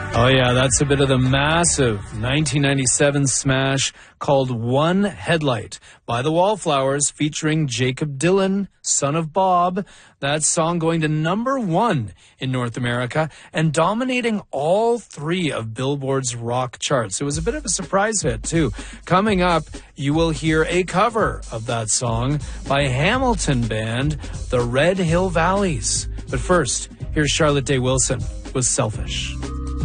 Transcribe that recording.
Oh, yeah, that's a bit of the massive 1997 smash called One Headlight by the Wallflowers featuring Jacob Dylan, son of Bob. That song going to #1 in North America and dominating all 3 of Billboard's rock charts. It was a bit of a surprise hit, too. Coming up, you will hear a cover of that song by Hamilton band, the Red Hill Valleys. But first, here's Charlotte Day Wilson with Selfish.